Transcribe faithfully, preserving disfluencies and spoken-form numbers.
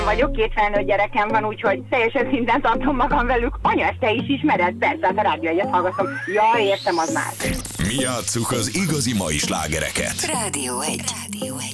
Vagyok, két felnőtt gyerekem van, úgyhogy teljesen szinten tartom magam velük. Anya, ezt te is ismered? Persze, hát a rádió egyet hallgatom. Ja, értem, az már. Mi játsszuk az igazi mai slágereket. Rádió egy. Rádió egy.